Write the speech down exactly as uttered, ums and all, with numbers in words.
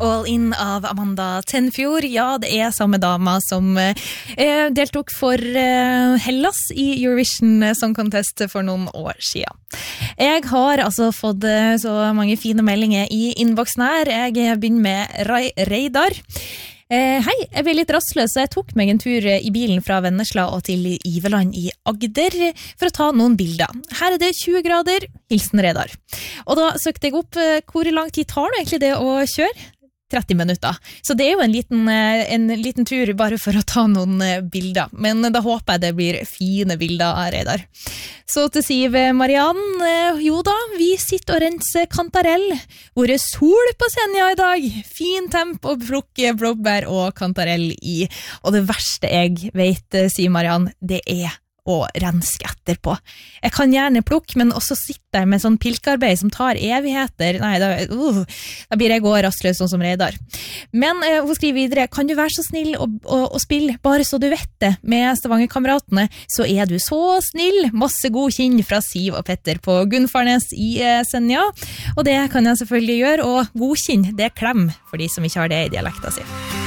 All In av Amanda Tenfjord. Ja, det er samme dama som eh, deltok for eh, Hellas i Eurovision Song Contest for noen år siden. Jeg har altså fått eh, så mange fine meldinger i innboksen her. Jeg begynner med Rai Reidar. Eh, hei, jeg ble litt rastløs, så jeg tok meg en tur i bilen fra Vennesla og til Iveland i Agder for å ta noen bilder. Her er det tjue grader, hilsen Reidar. Og da søkte jeg opp eh, hvor lang tid tar det egentlig det å kjøre? tretti minutter. Så det er jo en liten, en liten tur bare for å ta noen bilder. Men da håper jeg det blir fine bilder av Reidar. Så til Siv Mariann, jo da, vi sitter og renser kantarell. Hvor er sol på Senja i dag? Fin temp å plukke blåbær og kantarell i. Og det verste jeg vet, sier Mariann, det er og renske etterpå. Jeg kan gjerne plukke, men også sitte jeg med sånn pilkarbeid som tar evigheter. Nei, da, uh, da blir jeg gå rastløs sånn som Reidar. Men uh, hun skriver videre, kan du være så snill å, å, å spille bare så du vet det med Stavanger-kameratene, så er du så snill. Masse god kinn fra Siv og Petter på Gunnfarnes i uh, Senja. Og det kan jeg selvfølgelig gjøre, og god kinn, det er klem for de som ikke har det i dialekta si.